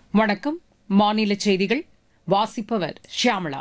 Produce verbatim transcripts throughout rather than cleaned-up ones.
வணக்கம். மாநில செய்திகள் வாசிப்பவர் ஷியாமளா.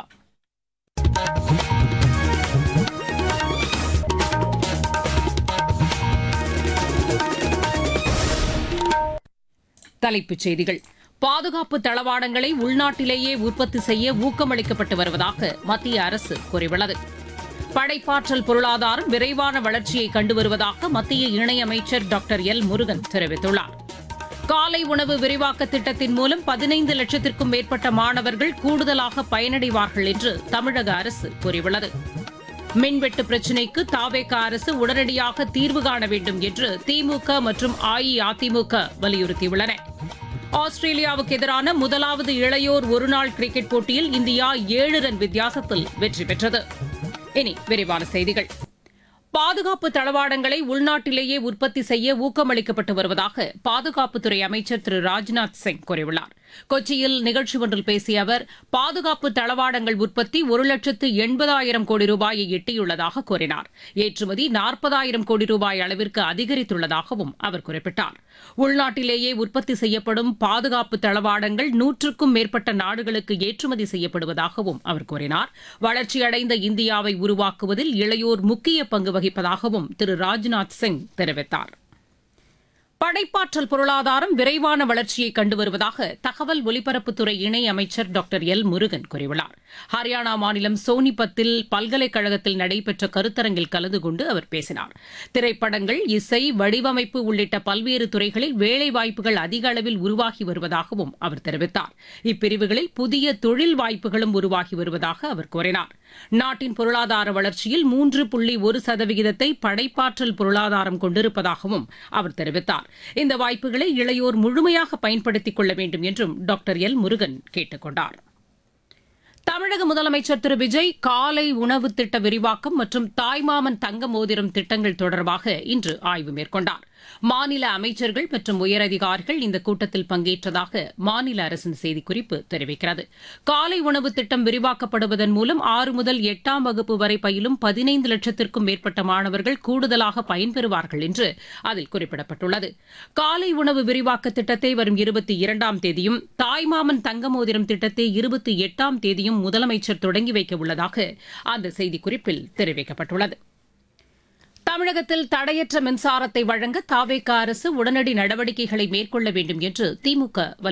தலைப்புச் செய்திகள். பாதுகாப்பு தளவாடங்களை உள்நாட்டிலேயே உற்பத்தி செய்ய ஊக்கமளிக்கப்பட்டு வருவதாக மத்திய அரசு கூறியுள்ளது. படைப்பாற்றல் பொருளாதாரம் விரைவான வளர்ச்சியை கண்டு வருவதாக மத்திய இணையமைச்சர் டாக்டர் எல் முருகன் தெரிவித்துள்ளார். காலை உணவு விரிவாக்க திட்டத்தின் மூலம் பதினைந்து லட்சத்திற்கும் மேற்பட்ட மாணவர்கள் கூடுதலாக பயனடைவார்கள் என்று தமிழக அரசு கூறியுள்ளது. மின்வெட்டு பிரச்சினைக்கு தாவேக அரசு உடனடியாக தீர்வு காண வேண்டும் என்று திமுக மற்றும் அஇஅதிமுக வலியுறுத்தியுள்ளன. ஆஸ்திரேலியாவுக்கு எதிரான முதலாவது இளையோர் ஒருநாள் கிரிக்கெட் போட்டியில் இந்தியா ஏழு ரன் வித்தியாசத்தில் வெற்றி பெற்றது. இனி விரிவான செய்திகள். பாதுகாப்பு தளவாடங்களை உள்நாட்டிலேயே உற்பத்தி செய்ய ஊக்கமளிக்கப்பட்டு வருவதாக பாதுகாப்புத்துறை அமைச்சர் திரு ராஜ்நாத் சிங் கூறியுள்ளார். கொச்சியில் நிகழ்ச்சி ஒன்றில் பேசிய அவர், பாதுகாப்பு தளவாடங்கள் உற்பத்தி ஒரு லட்சத்து எண்பதாயிரம் கோடி ரூபாயை எட்டியுள்ளதாக கூறினார். ஏற்றுமதி நாற்பதாயிரம் கோடி ரூபாய் அளவிற்கு அதிகரித்துள்ளதாகவும் அவர் குறிப்பிட்டார். உள்நாட்டிலேயே உற்பத்தி செய்யப்படும் பாதுகாப்பு தளவாடங்கள் நூற்றுக்கும் மேற்பட்ட நாடுகளுக்கு ஏற்றுமதி செய்யப்படுவதாகவும் அவர் கூறினார். வளர்ச்சியடைந்த இந்தியாவை உருவாக்குவதில் இளையோர் முக்கிய பங்கு வகிப்பதாகவும் திரு ராஜ்நாத் சிங் தெரிவித்தார். படைப்பாற்றல் பொருளாதாரம் விரைவான வளர்ச்சியை கண்டு வருவதாக தகவல் ஒலிபரப்புத்துறை இணை அமைச்சர் டாக்டர் எல் முருகன் கூறியுள்ளார். ஹரியானா மாநிலம் சோனிபத்தில் பல்கலைக்கழகத்தில் நடைபெற்ற கருத்தரங்கில் கலந்து கொண்டு அவர் பேசினார். திரைப்படங்கள், இசை, வடிவமைப்பு உள்ளிட்ட பல்வேறு துறைகளில் வேலைவாய்ப்புகள் அதிக அளவில் உருவாகி வருவதாகவும் அவர் தெரிவித்தார். இப்பிரிவுகளில் புதிய தொழில் வாய்ப்புகளும் உருவாகி வருவதாக அவர் கூறினார். நாட்டின் பொருளாதார வளர்ச்சியில் மூன்று புள்ளி ஒரு சதவிகிதத்தை படைப்பாற்றல் பொருளாதாரம் கொண்டிருப்பதாகவும் அவர் தெரிவித்தார். இந்த வாய்ப்புகளை இளையோர் முழுமையாக பயன்படுத்திக் கொள்ள வேண்டும் என்றும் டாக்டர் எல் முருகன் கேட்டுக் கொண்டார். தமிழக முதலமைச்சர் திரு விஜய் காலை உணவு திட்ட விரிவாக்கம் மற்றும் தாய்மாமன் தங்க மோதிரம் திட்டங்கள் தொடர்பாக இன்று ஆய்வு மேற்கொண்டார். மாநில அமைச்சர்கள் மற்றும் உயரதிகாரிகள் இந்த கூட்டத்தில் பங்கேற்றதாக மாநில அரசின் செய்திக்குறிப்பு தெரிவிக்கிறது. காலை உணவு திட்டம் விரிவாக்கப்படுவதன் மூலம் ஆறு முதல் எட்டாம் வகுப்பு வரை பயிலும் பதினைந்து லட்சத்திற்கும் மேற்பட்ட மாணவர்கள் கூடுதலாக பயன்பெறுவார்கள் என்று அதில் குறிப்பிடப்பட்டுள்ளது. காலை உணவு விரிவாக்க திட்டத்தை வரும் இருபத்தி இரண்டாம் தேதியும், தாய்மாமன் தங்க மோதிரம் திட்டத்தை இருபத்தி எட்டாம் தேதியும் முதலமைச்சர் தொடங்கி வைக்க உள்ளதாக அந்த செய்திக்குறிப்பில் தெரிவிக்கப்பட்டுள்ளது. தமிழகத்தில் தடையற்ற மின்சாரத்தை வழங்க தாவேக அரசு உடனடி நடவடிக்கைகளை மேற்கொள்ள வேண்டும் என்று திமுக